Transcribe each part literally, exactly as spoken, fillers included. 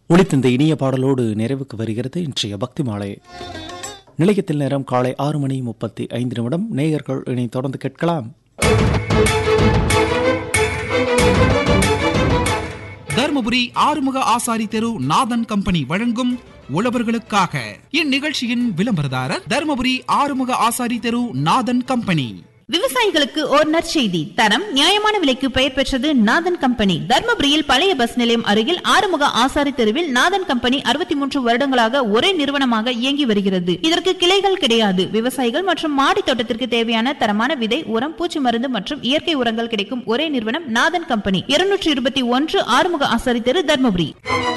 ஒளித்திருந்த இனிய பாடலோடு நிறைவுக்கு வருகிறது இன்றைய பக்தி மாலை. நிலையத்தில் நேரம் காலை ஆறு மணி முப்பத்தி ஐந்து நிமிடம். நேயர்கள் இனி தொடர்ந்து கேட்கலாம். தர்மபுரி ஆறுமுக ஆசாரி தெரு நாதன் கம்பெனி வழங்கும் உழவர்களுக்காக. இந்நிகழ்ச்சியின் விளம்பரதாரர் தர்மபுரி ஆறுமுக ஆசாரி தெரு நாதன் கம்பெனி. விவசாயிகளுக்கு ஓர் நற்செய்தி. தரம் நியாயமான விலைக்கு பெயர் பெற்றது நாதன் கம்பெனி. தர்மபுரியில் பழைய பஸ் நிலையம் அருகில் ஆறுமுக ஆசாரி தெருவில் நாதன் கம்பெனி அறுபத்தி மூன்று வருடங்களாக ஒரே நிறுவனமாக இயங்கி வருகிறது. இதற்கு கிளைகள் கிடையாது. விவசாயிகள் மற்றும் மாடி தோட்டத்திற்கு தேவையான தரமான விதை, உரம், பூச்சி மருந்து மற்றும் இயற்கை உரங்கள் கிடைக்கும் ஒரே நிறுவனம் நாதன் கம்பெனி. இருநூற்றி இருபத்தி ஒன்று ஆறுமுக ஆசாரி தெரு, தர்மபுரி.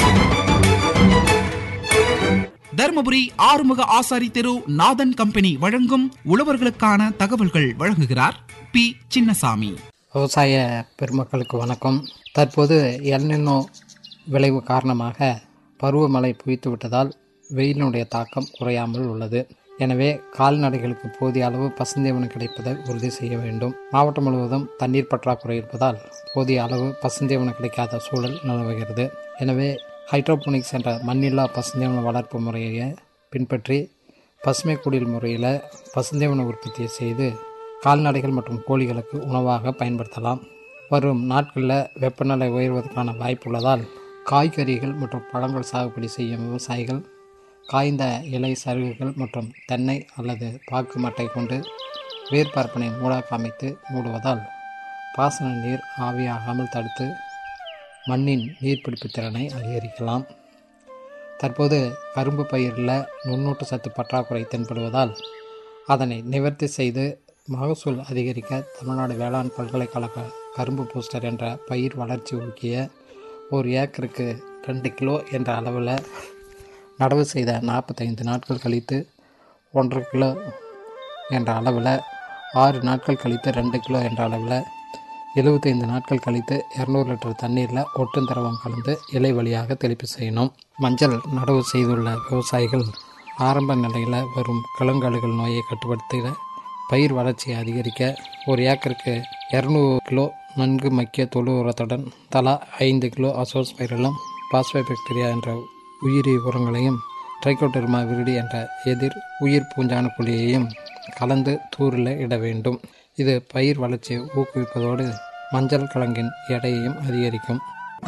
தர்மபுரி ஆறுமுக ஆசாரி தெரு நாதன் கம்பெனி வழங்கும் உழவர்களுக்கான தகவல்கள் வழங்குகிறார் பி சின்னசாமி. விவசாய பெருமக்களுக்கு வணக்கம். தற்போது எல்னினோ விளைவு காரணமாக பருவமழை பொய்த்து விட்டதால் வெயிலினுடைய தாக்கம் குறையாமல் உள்ளது. எனவே கால்நடைகளுக்கு போதிய அளவு பசுந்தீவனம் கிடைப்பதை உறுதி செய்ய வேண்டும். மாவட்டம் முழுவதும் தண்ணீர் பற்றாக்குறை இருப்பதால் போதிய அளவு பசுந்தீவனம் கிடைக்காத சூழல் நிலவுகிறது. எனவே ஹைட்ரோபோனிக்ஸ் என்ற மண்ணில்லா பசுந்தீவன வளர்ப்பு முறையை பின்பற்றி பசுமை குடில் முறையில் பசுந்தீவன உற்பத்தியை செய்து கால்நடைகள் மற்றும் கோழிகளுக்கு உணவாக பயன்படுத்தலாம். வரும் நாட்களில் வெப்பநிலை உயர்வதற்கான வாய்ப்பு உள்ளதால் காய்கறிகள் மற்றும் பழங்கள் சாகுபடி செய்யும் விவசாயிகள் காய்ந்த இலை சருகுகள் மற்றும் தென்னை அல்லது பாக்கு மட்டை கொண்டு வேர்பரப்பினை மூடாக அமைத்து மூடுவதால் பாசன நீர் ஆவியாகாமல் தடுத்து மண்ணின் நீர்பிடிப்பு திறனை அதிகரிக்கலாம். தற்போது கரும்பு பயிரில் நுண்ணூட்ட சத்து பற்றாக்குறை தென்படுவதால் அதனை நிவர்த்தி செய்து மகசூல் அதிகரிக்க தமிழ்நாடு வேளாண் பல்கலைக்கழக கரும்பு பூஸ்டர் என்ற பயிர் வளர்ச்சி ஊக்கிய ஒரு ஏக்கருக்கு ரெண்டு கிலோ என்ற அளவில் நடவு செய்த நாற்பத்தைந்து நாட்கள் கழித்து ஒன்றரை கிலோ என்ற அளவில், ஆறு நாட்கள் கழித்து ரெண்டு கிலோ என்ற அளவில், எழுபத்தைந்து நாட்கள் கழித்து இரநூறு லிட்டர் தண்ணீரில் ஒட்டும் திரவம் கலந்து இலை வழியாக தெளிப்பு செய்யணும். மஞ்சள் நடவு செய்துள்ள விவசாயிகள் ஆரம்ப நிலையில் வரும் கிழங்கழுகல் நோயை கட்டுப்படுத்த பயிர் வளர்ச்சியை அதிகரிக்க ஒரு ஏக்கருக்கு இரநூறு கிலோ நன்கு மக்கிய தொழு உரத்துடன் தலா ஐந்து கிலோ அசோஸ்பைரலும் பாஸ்போபாக்டீரியா என்ற உயிரி உரங்களையும் ட்ரைகோடெர்மா விரிடி என்ற எதிர் உயிர் பூஞ்சான குழியையும் கலந்து தூரில் இட வேண்டும். இது பயிர் வளர்ச்சியை ஊக்குவிப்பதோடு மஞ்சள் கிழங்கின் எடையையும் அதிகரிக்கும்.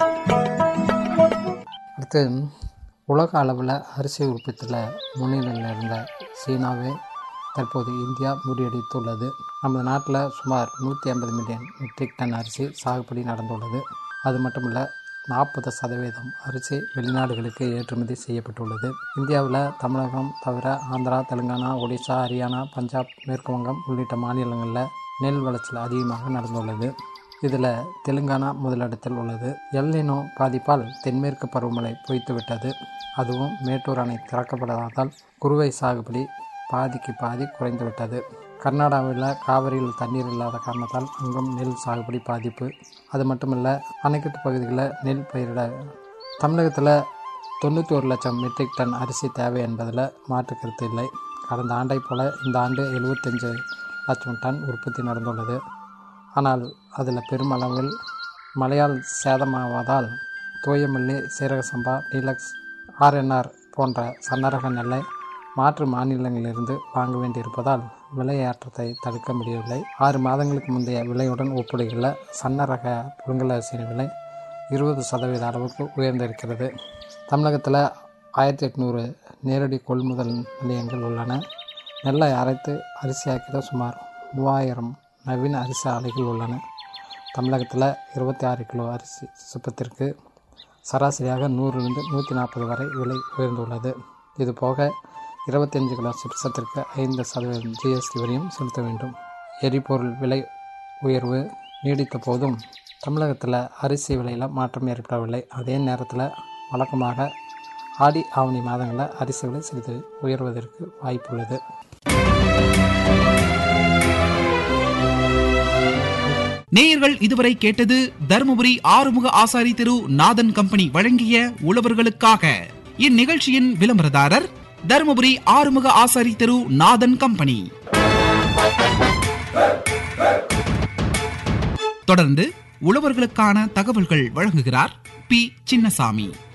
அடுத்து, உலக அளவில் அரிசி உற்பத்தியில் முன்னிலையில் இருந்த சீனாவே தற்போது இந்தியா முறியடித்துள்ளது. நமது நாட்டில் சுமார் நூற்றி ஐம்பது மில்லியன் மெட்ரிக் டன் அரிசி சாகுபடி நடந்துள்ளது. அது மட்டுமல்ல, நாற்பது சதவீதம் அரிசி வெளிநாடுகளுக்கு ஏற்றுமதி செய்யப்பட்டுள்ளது. இந்தியாவில் தமிழகம் தவிர ஆந்திரா, தெலுங்கானா, ஒடிசா, ஹரியானா, பஞ்சாப், மேற்கு வங்கம் உள்ளிட்ட மாநிலங்களில் நெல் விளைச்சல் அதிகமாக நடந்துள்ளது. இதில் தெலுங்கானா முதலிடத்தில் உள்ளது. எல்னினோ பாதிப்பால் தென்மேற்கு பருவமழை பொய்த்துவிட்டது. அதுவும் மேட்டூர் அணை திறக்கப்படாததால் குறுவை சாகுபடி பாதிக்கு பாதி குறைந்துவிட்டது. கர்நாடகாவில் காவிரியில் தண்ணீர் இல்லாத காரணத்தால் அங்கும் நெல் சாகுபடி பாதிப்பு. அது மட்டுமல்ல, அணைக்கட்டு பகுதிகளில் நெல் பயிரிட தமிழகத்தில் தொண்ணூற்றி ஒரு லட்சம் மெட்ரிக் டன் அரிசி தேவை என்பதில் மாற்று கருத்து இல்லை. கடந்த ஆண்டை போல இந்த ஆண்டு எழுபத்தஞ்சு லட்சம் டன் உற்பத்தி நடந்துள்ளது. ஆனால் அதில் பெருமளவில் மழையால் சேதமாவதால் தூயமல்லி, சீரக சம்பா, டீலக்ஸ், ஆர்என்ஆர் போன்ற சன்னரக நெல்லை மாற்று மாநிலங்களிலிருந்து வாங்க வேண்டியிருப்பதால் விலையேற்றத்தை தடுக்க முடியவில்லை. ஆறு மாதங்களுக்கு முந்தைய விலையுடன் ஒப்பிடுகையில் சன்னரக புழுங்கல் அரிசியின் விலை இருபது சதவீத அளவுக்கு உயர்ந்திருக்கிறது. தமிழகத்தில் ஆயிரத்தி எட்நூறு நேரடி கொள்முதல் நிலையங்கள் உள்ளன. நெல்லை அரைத்து அரிசியாக்கிட சுமார் மூவாயிரம் நவீன அரிசி ஆலைகள் உள்ளன. தமிழகத்தில் இருபத்தி ஆறு கிலோ அரிசி சிப்பத்திற்கு சராசரியாக நூறிலிருந்து நூற்றி நாற்பது வரை விலை உயர்ந்துள்ளது. இதுபோக இருபத்தஞ்சு கிலோ சிப்சத்திற்கு ஐந்து சதவீதம் ஜிஎஸ்டி வரியும் செலுத்த வேண்டும். எரிபொருள் விலை உயர்வு நீடித்த போதும் தமிழகத்தில் அரிசி விலையில் மாற்றம் ஏற்படவில்லை. அதே நேரத்தில் வழக்கமாக ஆடி ஆவணி மாதங்களில் அரிசி விலை சிறிது உயர்வதற்கு வாய்ப்புள்ளது. நேயர்கள் இதுவரை கேட்டது தர்மபுரி ஆறுமுக ஆசாரி தெரு நாதன் கம்பெனி வழங்கிய உழவர்களுக்காக. இந்நிகழ்ச்சியின் விளம்பரதாரர் தர்மபுரி ஆறுமுக ஆசாரி தெரு நாதன் கம்பெனி. தொடர்ந்து உழவர்களுக்கான தகவல்கள் வழங்குகிறார் பி சின்னசாமி.